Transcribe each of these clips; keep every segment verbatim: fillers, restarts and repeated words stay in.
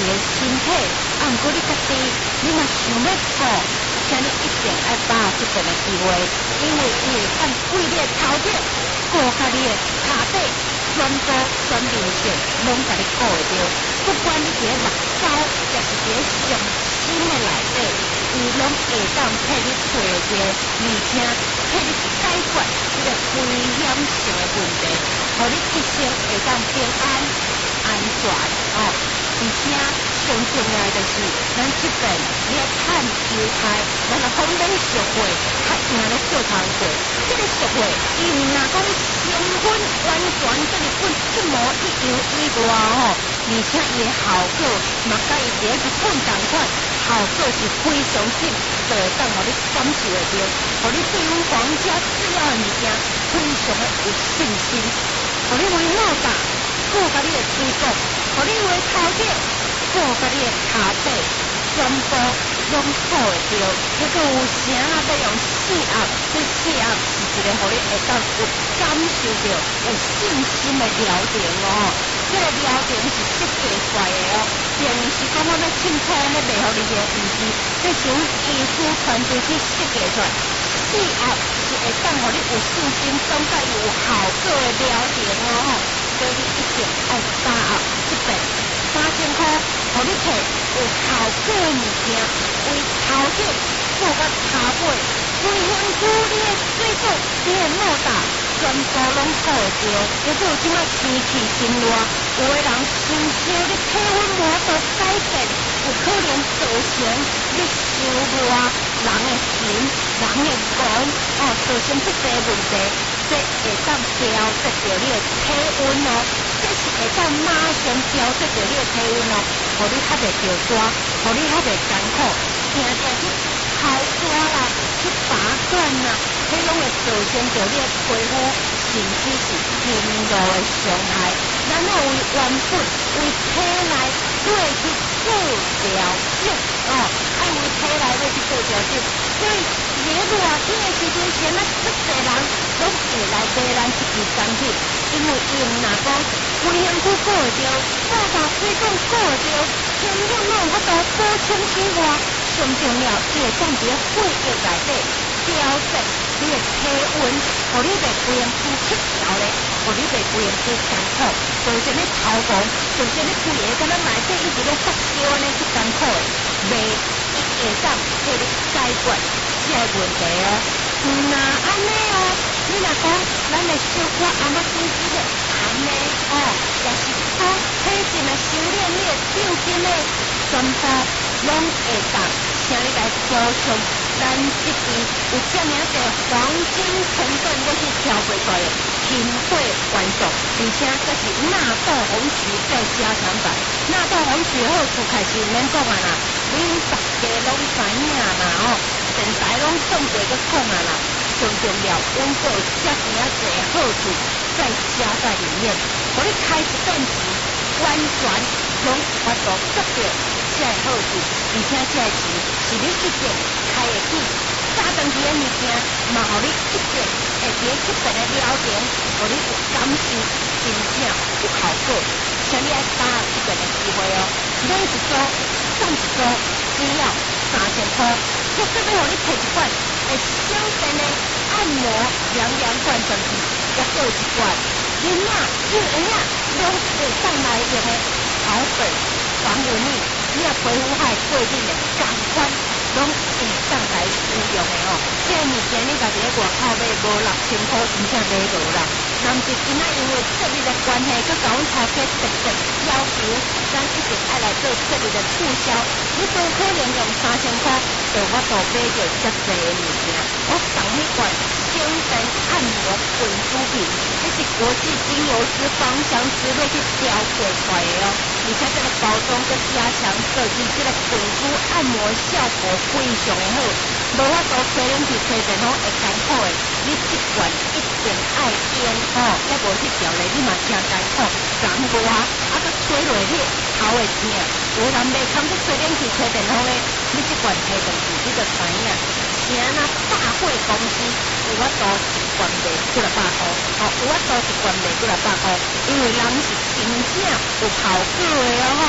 个身体，啊，毋过你家己，你若想要顾，请你一定爱把握这边的机会，因为伊会看为你的头颈，顾甲你的骹底，全部全面性拢甲你顾会着。不管你伫个目梢，也是伫个上心的内底，伊拢会当替你找着，而且替你解决这个危险性的问题，互你一生会当平安。安全哦，而且上重要的就是，咱这边你要趁油菜，咱若讲咱俗话，较赢咧做工过。这个俗话，伊毋若讲成分完全这个份一模一样以外吼，而且伊的效果嘛甲伊第一份同款，效果是非常紧，就会当互你感受会到，互你对于皇家制药的物件非常的有信心，互你为脑大。顾甲你的椎骨，互你为头颈，顾甲你的骹底，全部拢顾会着。还佫有啥啊？要用四压，这四压是一个互你会当有感受着、有信心的疗程哦。这个疗程是设计出来的哦，并毋是讲我要凊彩咧卖互你的，毋是，这是阮医师团队去设计出来。四压是会当互你有信心，总甲有效果的疗程哦。所以你一定爱把握这边三千块，互你摕有效果的物件，为头颈顾到骹尾，为身躯你的水果、你的脑大，全部拢顾会着。还佫有即摆天气真热，有的人亲像你体温无度改变，有可能造成你伤热，人的心、人的肝哦，造成这个问题。这会当调节着你的体温哦，这是会当马上调节着你的体温哦，互你较袂着热，互你较袂艰苦，定定去烤沙啦，去拔罐啦，迄拢会造成着你的皮肤甚至是轻度的伤害。咱要为原本为体内落去做调整哦，爱为体内落去做调整，所以热热天的时阵，先啊足侪人拢会来买咱这支产品，因为伊毋若讲规身躯顾会着，骨头水管顾会着，营养拢有法度补充之外，上重要伊会当伫个血液内底调节你的体温，互你袂规身躯失调咧，互你袂规身躯艰苦，造成你头毛，造成你规个敢若内底一直咧发烧安尼去艰苦的，袂伊会当替你解决这个问题哦。毋若安尼哦，你若讲咱的小可阿嬷经济的安尼哦，也是讲体质的修炼，你的长筋的全部拢会当，请你来补充。咱这边有这么一个黄金成分，要去调配出来的轻慧元素，而且这是纳豆红曲再加强版。纳豆红曲好处开始免讲啊啦，恁大家拢知影嘛哦，电台拢送过个讲啊啦。上重要，温度这么一个好处再加在里面，互你开一顿时完全拢法度得到这个好处，而且这个钱是你一定开会起，早当时的物件嘛，互你一定会伫这边的疗程，互你有感受真正有效果，请你爱把握这边的机会哦。买一组送一组，只要三千块，或者要互你摕一罐会省电的按摩凉凉罐装置，也有一罐囡仔、幼儿仔拢会当来用的草本防蚊液，你若皮肤还过敏的，赶快拢会当来使用的哦。这个物件你家己咧外口买无六千块，真正买无啦。若毋是今仔因为设立的关系，佮甲阮头家特别要求，咱一定爱来做设立的促销，你都可能用三千块，就我都买着遮济的物件。我送迄罐精神按摩滚珠瓶，这是国际精油师芳香师要去雕刻出来的哦。而且这个包装佮加强设计，这个滚珠按摩效果非常的好，无法度吹冷气吹电风会艰苦的，你这罐一定爱用哦。要无去调咧，你嘛真艰苦，感冒啊，啊佮吹落去头会痛。有人袂堪去吹冷气吹电风咧，你这罐摕上去，你就知影。啥那百货公司有法度一罐卖几来百块，哦，有法度一罐卖几来百块，因为人是真正有效果的哦吼。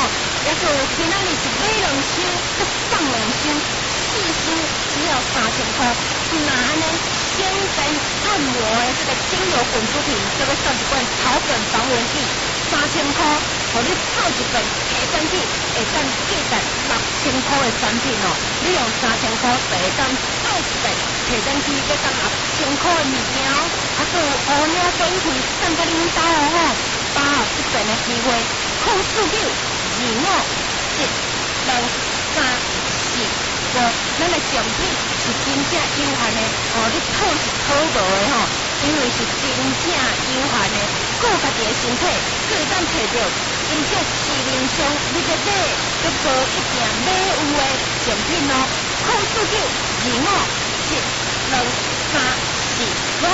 也是今仔日是买两箱，佮送两箱，四箱只要三千块。那安尼精神按摩的这个精油滚珠瓶，就要送一罐草本防蚊剂，三千块，互你泡一份提升剂，会当价值六千块的产品哦。你用三千块就会当泡一份提升剂，要当六千块的物件哦。啊，还有乌鸟短裤送给恁兜哦，把握这份的机会，空四九二五一两三四五，咱的奖品是真正有限的哦，你讨是讨无的吼，因为是真正有限的，顾家己的身体，可以当摕到，而且市面上你要买，要无一定买有的奖品哦，空四九二五一两三四五。